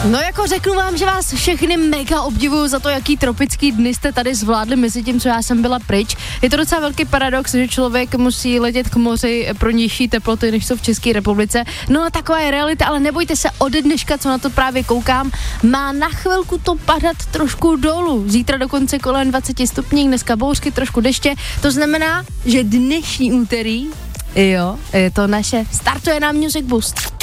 No jako řeknu vám, že vás všechny mega obdivuju za to, jaký tropický dny jste tady zvládli mezi tím, co já jsem byla pryč. Je to docela velký paradox, že člověk musí letět k moři pro nižší teploty, než jsou v České republice. No a taková je realita, ale nebojte se, ode dneška, co na to právě koukám, má na chvilku to padat trošku dolů. Zítra dokonce kolem 20 stupňů, dneska bouřky, trošku deště. To znamená, že dnešní úterý, jo, je to naše, startuje nám Music Boost.